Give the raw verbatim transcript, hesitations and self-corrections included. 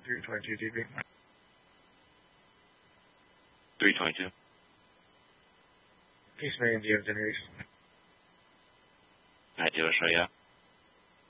three twenty-two D B. three twenty-two. Peace Marion, do you have generation? I do, sure, yeah.